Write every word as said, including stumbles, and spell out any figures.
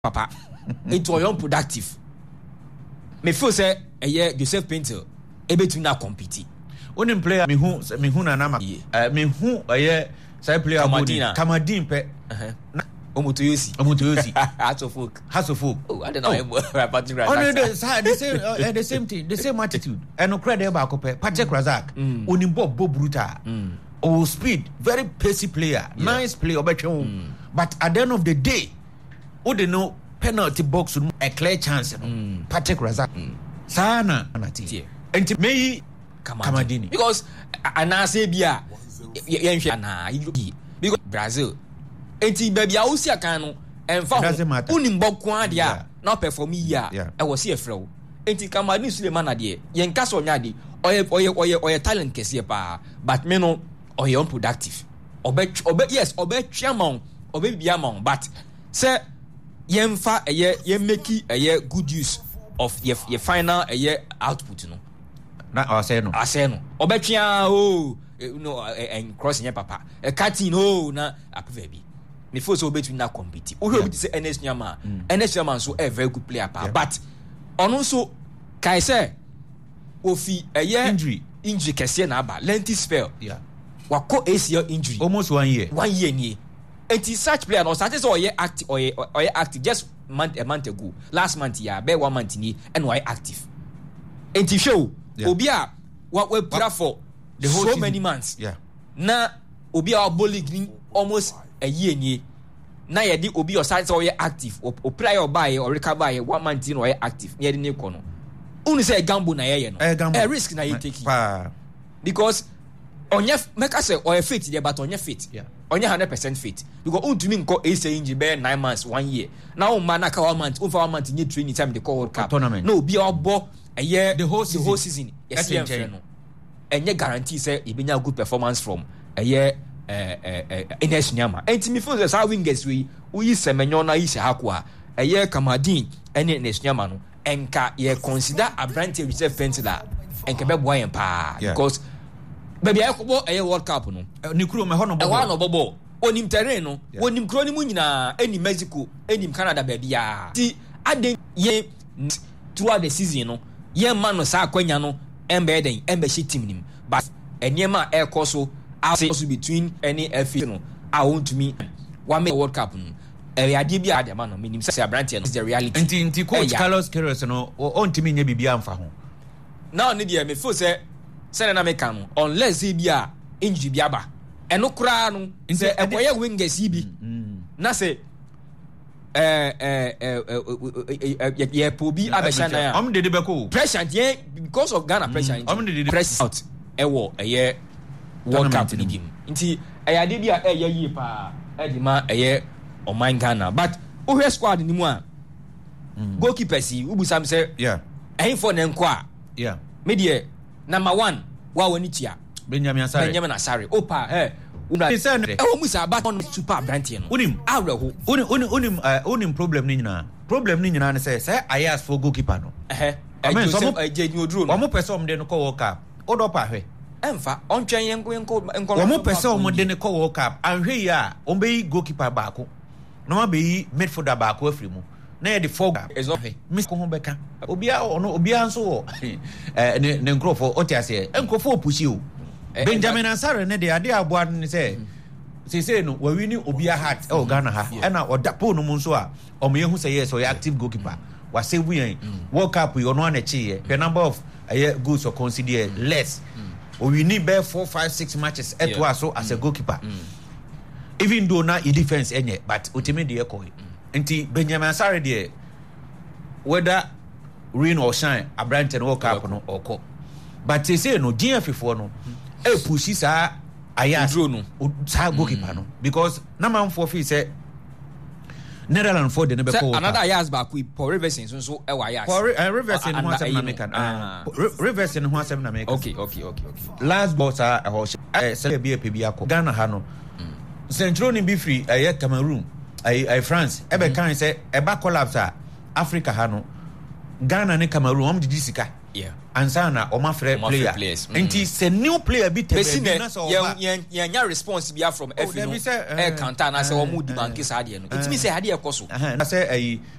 papa it was unproductive. Me feel say a year Joseph Painter able to na compete. Onim player me hu me hu na na ma me hu a year say player Kamadin Kamadin pe Omotoyosi Omotoyosi Hearts of Folk Hearts of Folk. Oh, I don't know about Patrick Razak. Oh no, the, the same uh, the same thing, the same attitude. And no credit about Kope Patrick Razak. Onim Bob Bob Bruta. Oh, speed, very pacey player, yeah. Nice player, mm. But at the end of the day, who they know penalty box with a clear chance. Mm. Patrick Razak, mm. Sana, yeah. And me, Kamadini, because Anasebia, because Brazil, and baby, I was Yakano, and found Unim Bokwandia, not perform ya. I was here, Fro. And Kamadini Sulemana, dear, Yankaso Nadi, or your talent, Kesiapa, but Meno. Or you're unproductive. Obe, obe, yes, obe chairman, obe biamon, but say yemfa a year, ye make a year good use of your your final a year output, you know. Not I say no. I say no. Obe chia oh, no, and crossing your papa. A cutting oh, na a baby. Me force obe to not compete. Oh, you say N S Nyama, N S Nyama so a very good player, but on also, Kai say, Ofi a year injury, injury, Cassia Naba, lentil spell, yeah. Wako A C L injury almost one year one year ni and such player no started or year active or or active just month a month ago last month yeah be one month ni and why active and show obia what we put for the whole so season. Many months yeah na obia bowling almost a year ni na ye di obi or started or year active or player or buy or recover one month in or active near the new corner only say gamble na ye no a risk na you take because onye make us say or fit there but onye fit yeah onye one hundred percent fit because who to me go A C injury be nine months one year now man aka one month over one month in training time they call World Cup tournament no be obo a year the whole season, the whole season yes yeah no enye guarantee say e be good performance from a year eh eh N S Nyama and me feel say how wingers we we Semenyo na isi hakwa a year Kamadin ene N S Nyama no enka ye consider Abrante reserve fentila enka be boy empa because baby I go a World Cup no ni kuro me ho no bobo no bobo onim terrain no onim kuro ni mu nyina eni Mexico eni Canada baby ya ti aden ye throughout the season no ye man no sa kwanya no embe den embe shi team nim but eniema e koso also between any F A no I want to me one make World Cup no e ade bi ade man no minim say Abrante no is the reality enti enti coach Carlos Queiroz no on timi nya bibia amfa ho now ne dia me feel say say na make am unless he be a injury bi aba eno kura no say e boye wingers bi na say eh eh eh ye po bi abesha na ya am de de beko pressure dey because of Ghana pressure am de de press out e wo eye World Cup ni game nti e ya de bi a e ye yi pa e di ma e ye o man Ghana but o hwe squad ni mu a goalkeeper si ubu sam say yeah eh for na nko a yeah me dey number one wa woni tia Benjamin Asare Benjamin Asare opa eh una e o musa ba on super Abrante no unim awreho unim unim unim unim problem ni nyina problem ni nyina ne say say ayas for goalkeeper no eh amen so mo ejeni oduro no o mo pese o mo de no call World Cup o do pa hwe emfa on twen yenko yenko enko o mo pese o mo de no call World Cup anhwe ya o be goalkeeper baako no ma be midfielder baako afri mu na ye the four ezofe miss ko ho beka obia ono obia nso wo eh ne ne nkrofo otiase enkrofo opushi o Benjamin Asare ne de ade aboa ne say say say no we win obia heart e o Ghana ha e na odapo no mu nso a o me hu say yes o active goalkeeper wa save we World Cup you no na chi the number of uh, goals or consider less o we need be four five six matches at yeah. so as a goalkeeper mm. even though na e defense enye but ultimate dey ko nti Benjamin Asare dey whether rain or shine Abrante no World Cup no oko but they say no G F for no e pushi sa ayas no sa goalkeeper no because na man for feel say Netherlands for the never call another ayas back we Paul Riverson so so e wa ayas for Riverson who seven American Riverson who seven American okay okay okay okay last boss a ho eh say be pe bi akọ Ghana ha no Central ni bi free eh Cameroon eh France e be kan say e ba collapse Africa ha no Ghana ne Cameroon om didi sika yeah ansana o ma frɛ player enti sɛ new player bi tebe na so ba yen yen nya response bia from F no e counter na sɛ o mu di bank sa de no enti mi sɛ ade e koso na sɛ ayi